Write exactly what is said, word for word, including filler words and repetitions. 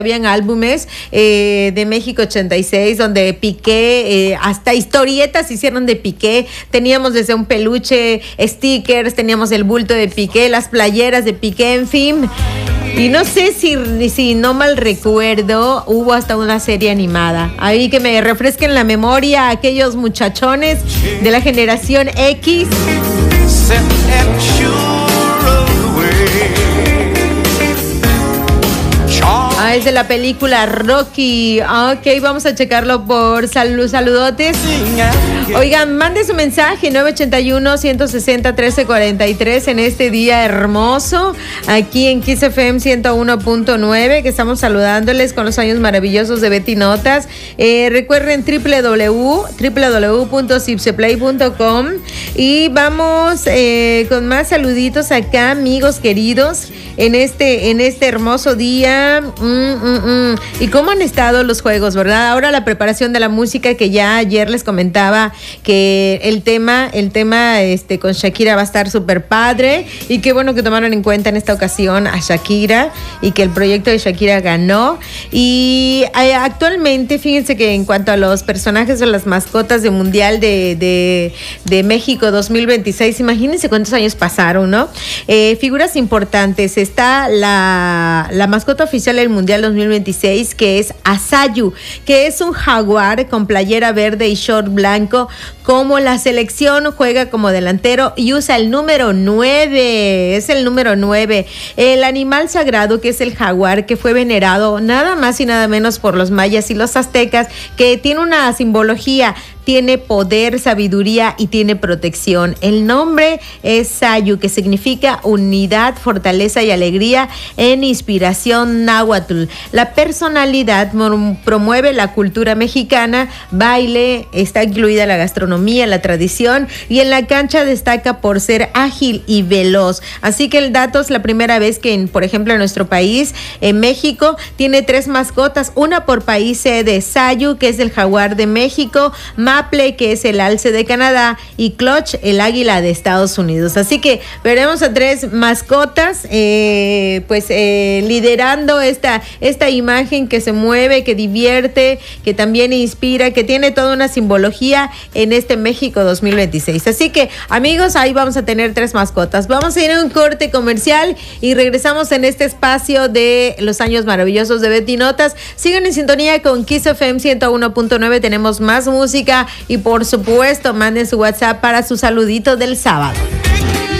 Habían álbumes eh, de México ochenta y seis donde Piqué, eh, hasta historietas hicieron de Piqué. Teníamos desde un peluche, stickers, teníamos el bulto de Piqué, las playeras de Piqué, en fin. Y no sé si, si no mal recuerdo, hubo hasta una serie animada. Ahí que me refresquen la memoria aquellos muchachones de la generación X. Ah, es de la película Rocky. Ok, vamos a checarlo por salud, saludotes. Oigan, mande su mensaje nueve ochenta y uno, ciento sesenta, trece cuarenta y tres en este día hermoso, aquí en Kiss F M ciento uno punto nueve, que estamos saludándoles con los años maravillosos de Betty Notas. Eh, recuerden doble u doble u doble u punto zipseplay punto com y vamos eh, con más saluditos acá, amigos queridos, en este, en este hermoso día. Mm, mm, mm. ¿Y cómo han estado los juegos, verdad? Ahora la preparación de la música, que ya ayer les comentaba que el tema, el tema este, con Shakira va a estar súper padre, y qué bueno que tomaron en cuenta en esta ocasión a Shakira y que el proyecto de Shakira ganó. Y eh, actualmente, fíjense que en cuanto a los personajes o las mascotas de Mundial de, de, de México dos mil veintiséis, imagínense cuántos años pasaron, ¿no? Eh, figuras importantes. Está la, la mascota oficial del Mundial dos mil veintiséis, que es Asayu, que es un jaguar con playera verde y short blanco. Como la selección juega como delantero y usa el número nueve, es el número nueve. El animal sagrado, que es el jaguar, que fue venerado nada más y nada menos por los mayas y los aztecas, que tiene una simbología, tiene poder, sabiduría y tiene protección. El nombre es Sayu, que significa unidad, fortaleza y alegría en inspiración náhuatl. La personalidad promueve la cultura mexicana, baile, está incluida la gastronomía, la tradición, y en la cancha destaca por ser ágil y veloz. Así que el dato es la primera vez que, en, por ejemplo, en nuestro país, en México, tiene tres mascotas, una por país sede: Sayu, que es el jaguar de México, Maple, que es el alce de Canadá, y Clutch, el águila de Estados Unidos. Así que veremos a tres mascotas eh, pues eh, liderando esta, esta imagen que se mueve, que divierte, que también inspira, que tiene toda una simbología en este México dos mil veintiséis. Así que, amigos, ahí vamos a tener tres mascotas. Vamos a ir a un corte comercial y regresamos en este espacio de los años maravillosos de Betty Notas. Sigan en sintonía con Kiss F M ciento uno punto nueve. Tenemos más música. Y por supuesto, manden su WhatsApp para su saludito del sábado.